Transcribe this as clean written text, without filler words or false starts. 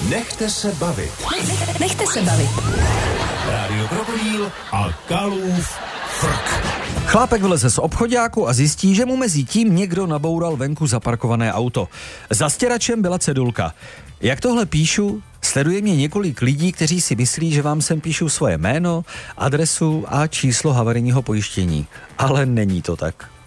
Nechte se bavit. Nechte se bavit. Rádio Krokodýl a Kalův frk. Chlápek vyleze z obchoďáku a zjistí, že mu mezi tím někdo naboural venku zaparkované auto. Za stěračem byla cedulka. Jak tohle píšu, sleduje mě několik lidí, kteří si myslí, že vám sem píšu svoje jméno, adresu a číslo havarijního pojištění. Ale není to tak.